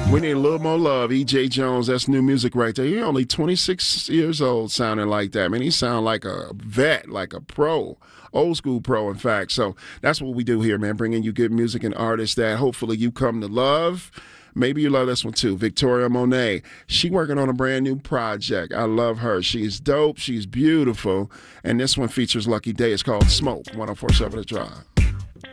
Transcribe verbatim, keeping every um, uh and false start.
We need a little more love. E J Jones, that's new music right there. He's only twenty-six years old sounding like that. I mean, he sounds like a vet, like a pro, old school pro, in fact. So that's what we do here, man, bringing you good music and artists that hopefully you come to love. Maybe you love this one too. Victoria Monet. She working on a brand new project. I love her. She's dope. She's beautiful. And this one features Lucky Day. It's called Smoke. one oh four point seven The Drive.